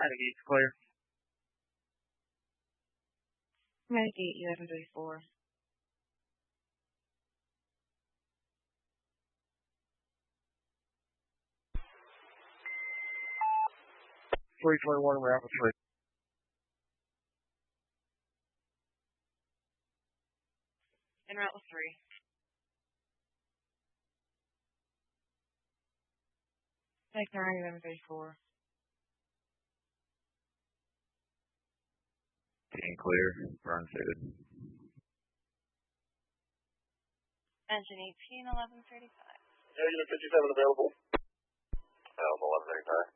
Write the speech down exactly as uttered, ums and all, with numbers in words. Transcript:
Gate's clear. Gate eleven thirty-four. three twenty-one, Rapid three. En route with three. Take nine eleven thirty-four. Team clear. Burn fitted. Engine eighteen eleven thirty-five. Yeah, Unit fifty-seven available. Available eleven thirty-five.